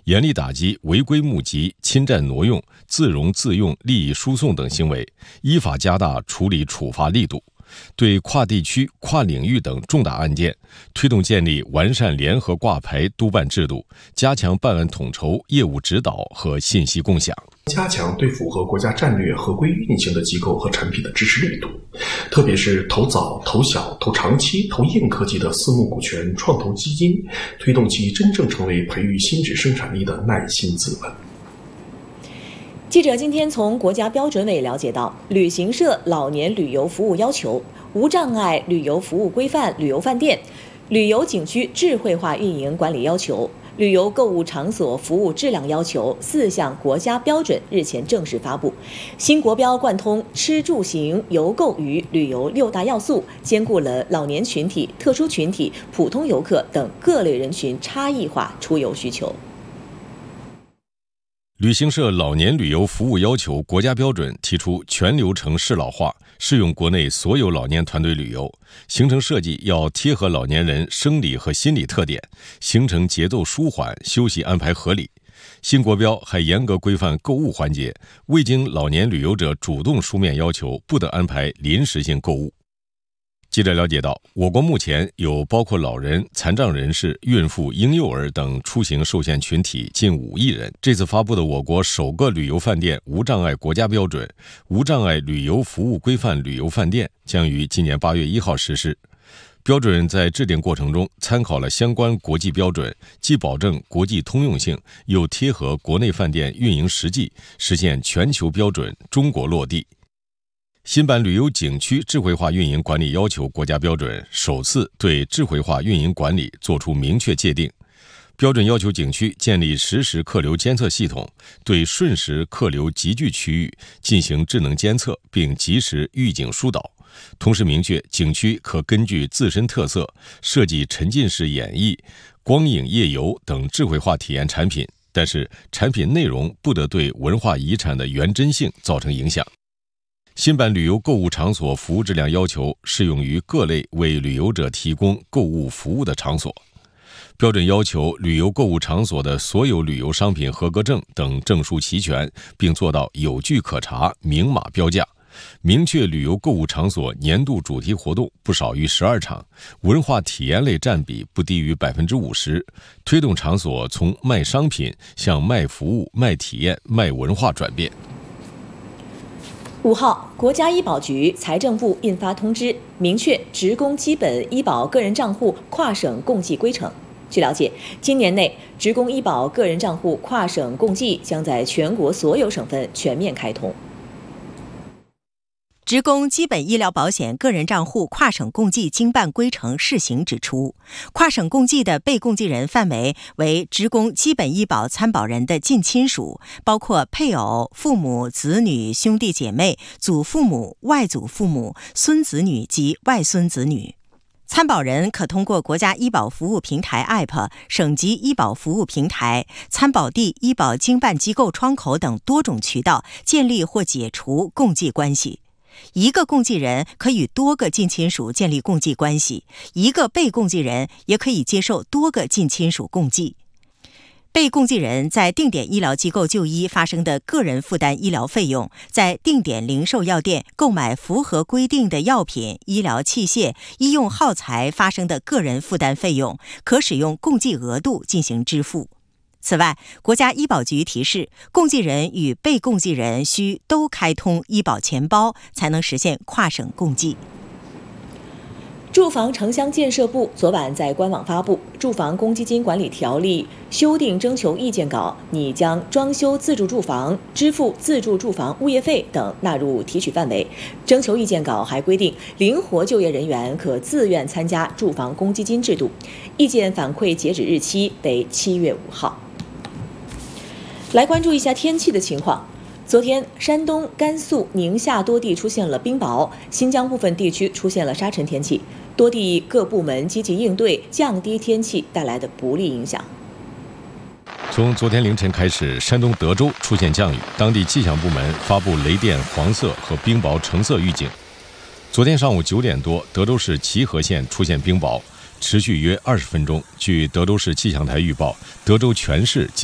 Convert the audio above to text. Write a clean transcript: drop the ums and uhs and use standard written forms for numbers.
严厉打击违规募集、侵占挪用、自容自用、利益输送等行为，依法加大处理处罚力度。对跨地区、跨领域等重大案件，推动建立完善联合挂牌督办制度，加强办案统筹、业务指导和信息共享， 加强对符合国家战略合规运行的机构和产品的支持力度，特别是投早、投小、投长期、投硬科技的私募股权创投基金，推动其真正成为培育新质生产力的耐心资本。 记者今天从国家标准委了解到，旅行社老年旅游服务要求、无障碍旅游服务规范旅游饭店、旅游景区智慧化运营管理要求、旅游购物场所服务质量要求4项国家标准日前正式发布。新国标贯通吃住行游购与旅游6大要素，兼顾了老年群体、特殊群体、普通游客等各类人群差异化出游需求。 旅行社老年旅游服务要求国家标准提出全流程适老化，适用国内所有老年团队旅游，行程设计要贴合老年人生理和心理特点，行程节奏舒缓，休息安排合理。新国标还严格规范购物环节，未经老年旅游者主动书面要求，不得安排临时性购物。记者了解到，我国目前有包括老人、残障人士、孕妇、婴幼儿等出行受限群体近5亿人。这次发布的我国首个旅游饭店无障碍国家标准《无障碍旅游服务规范旅游饭店》将于今年8月1号实施。标准在制定过程中参考了相关国际标准，既保证国际通用性，又贴合国内饭店运营实际，实现全球标准中国落地。新版旅游景区智慧化运营管理要求国家标准首次对智慧化运营管理作出明确界定。标准要求景区建立实时客流监测系统，对瞬时客流集聚区域进行智能监测，并及时预警疏导。同时明确，景区可根据自身特色设计沉浸式演绎、光影夜游等智慧化体验产品，但是产品内容不得对文化遗产的原真性造成影响。新版旅游购物场所服务质量要求适用于各类为旅游者提供购物服务的场所。标准要求旅游购物场所的所有旅游商品合格证等证书齐全，并做到有据可查、明码标价。明确旅游购物场所年度主题活动不少于12场，文化体验类占比不低于50%，推动场所从卖商品向卖服务、卖体验、卖文化转变。 5号，国家医保局、财政部印发通知，明确职工基本医保个人账户跨省共计规程。据了解，今年内职工医保个人账户跨省共计将在全国所有省份全面开通。 职工基本医疗保险个人账户跨省共计经办规程试行指出，跨省共计的被共计人范围为职工基本医保参保人的近亲属，包括配偶、父母、子女、兄弟姐妹、祖父母、外祖父母、孙子女及外孙子女。参保人可通过国家医保服务平台 App、省级医保服务平台、参保地医保经办机构窗口等多种渠道建立或解除共计关系。一个共计人可与多个近亲属建立共计关系，一个被共计人也可以接受多个近亲属共计。被共计人在定点医疗机构就医发生的个人负担医疗费用，在定点零售药店购买符合规定的药品、医疗器械、医用耗材发生的个人负担费用，可使用共计额度进行支付。此外，国家医保局提示，共计人与被共计人需都开通医保钱包，才能实现跨省共计。 住房城乡建设部昨晚在官网发布《住房公积金管理条例》修订征求意见稿，拟将装修自住住房、支付自住住房物业费等纳入提取范围。征求意见稿还规定，灵活就业人员可自愿参加住房公积金制度。意见反馈截止日期为7月5号。来关注一下天气的情况。昨天，山东、甘肃、宁夏多地出现了冰雹，新疆部分地区出现了沙尘天气，多地各部门积极应对，降低天气带来的不利影响。 从昨天凌晨开始，山东德州出现降雨，当地气象部门发布雷电黄色和冰雹橙色预警。昨天上午9点多，德州市齐河县出现冰雹，持续约20分钟。据德州市气象台预报，德州全市